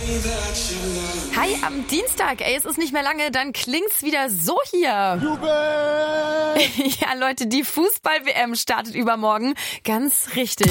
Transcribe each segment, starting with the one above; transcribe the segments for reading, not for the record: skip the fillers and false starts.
Hi, am Dienstag, es ist nicht mehr lange, dann klingt's wieder so hier. Jubel! Ja, Leute, die Fußball-WM startet übermorgen. Ganz richtig.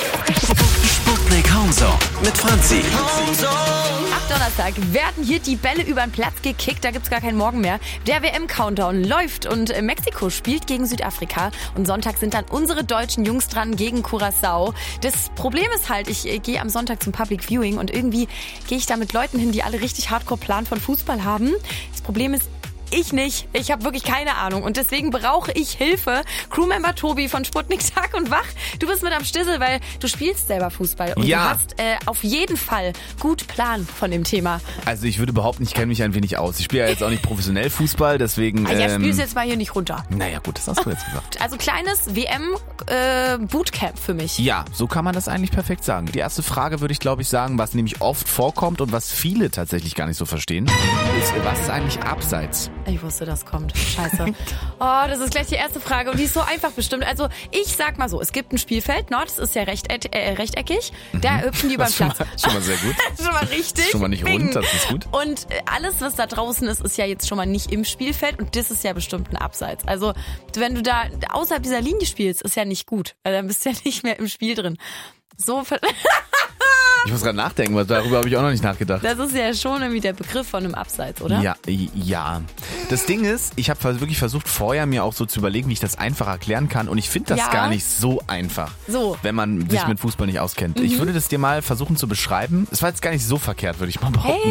Sputnik Homezone mit Franzi. Ab Donnerstag werden hier die Bälle über den Platz gekickt, da gibt's gar keinen Morgen mehr. Der WM-Countdown läuft und Mexiko spielt gegen Südafrika. Und Sonntag sind dann unsere deutschen Jungs dran gegen Curaçao. Das Problem ist halt, ich gehe am Sonntag zum Public Viewing und irgendwie gehe ich da mit Leuten hin, die alle richtig Hardcore-Plan von Fußball haben. Das Problem ist, ich nicht. Ich habe wirklich keine Ahnung. Und deswegen brauche ich Hilfe. Crewmember Tobi von Sputnik Tag und Wach. Du bist mit am Stissel, weil du spielst selber Fußball. Und Ja. du hast auf jeden Fall gut Plan von dem Thema. Also ich würde behaupten, ich kenne mich ein wenig aus. Ich spiele ja jetzt auch nicht professionell Fußball, deswegen... Ja, spielst jetzt mal hier nicht runter. Naja gut, das hast du jetzt gesagt. Also kleines WM-Bootcamp für mich. Ja, so kann man das eigentlich perfekt sagen. Die erste Frage würde ich, glaube ich, sagen, was nämlich oft vorkommt und was viele tatsächlich gar nicht so verstehen, ist, was ist eigentlich Abseits? Ich wusste, das kommt. Scheiße. Oh, das ist gleich die erste Frage und die ist so einfach bestimmt. Also ich sag mal so, es gibt ein Spielfeld, das ist ja rechteckig. Da hüpfen die über den Platz. Schon mal sehr gut. Schon mal richtig. Schon mal nicht Bing. rund, das ist gut. Und alles, was da draußen ist, ist ja jetzt schon mal nicht im Spielfeld und das ist ja bestimmt ein Abseits. Also wenn du da außerhalb dieser Linie spielst, ist ja nicht gut. Also dann bist du ja nicht mehr im Spiel drin. So... Ich muss gerade nachdenken, weil darüber habe ich auch noch nicht nachgedacht. Das ist ja schon irgendwie der Begriff von einem Abseits, oder? Ja. Das Ding ist, ich habe wirklich versucht, vorher mir auch so zu überlegen, wie ich das einfach erklären kann. Und ich finde das Ja. gar nicht so einfach, So. wenn man sich Ja. mit Fußball nicht auskennt. Ich würde das dir mal versuchen zu beschreiben. Es war jetzt gar nicht so verkehrt, würde ich mal behaupten.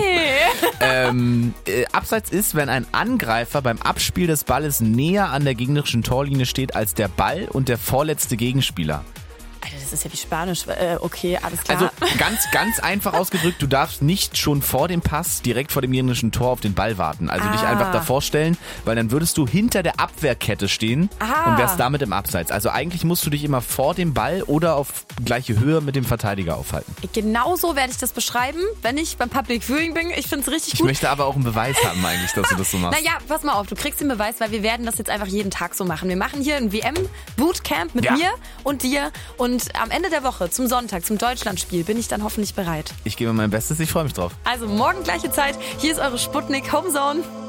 Hey! Abseits ist, wenn ein Angreifer beim Abspiel des Balles näher an der gegnerischen Torlinie steht als der Ball und der vorletzte Gegenspieler. Alter, das ist ja wie Spanisch. Okay, alles klar. Also ganz einfach ausgedrückt, du darfst nicht schon vor dem Pass direkt vor dem gegnerischen Tor auf den Ball warten. Also dich einfach davor stellen, weil dann würdest du hinter der Abwehrkette stehen und wärst damit im Abseits. Also eigentlich musst du dich immer vor dem Ball oder auf gleiche Höhe mit dem Verteidiger aufhalten. Genauso werde ich das beschreiben, wenn ich beim Public Viewing bin. Ich finde es richtig Ich gut. möchte aber auch einen Beweis haben eigentlich, dass du das so machst. Naja, pass mal auf, du kriegst den Beweis, weil wir werden das jetzt einfach jeden Tag so machen. Wir machen hier ein WM-Bootcamp mit Ja. mir und dir und am Ende der Woche, zum Sonntag, zum Deutschlandspiel, bin ich dann hoffentlich bereit. Ich gebe mein Bestes, ich freue mich drauf. Also morgen gleiche Zeit, hier ist eure Sputnik Homezone.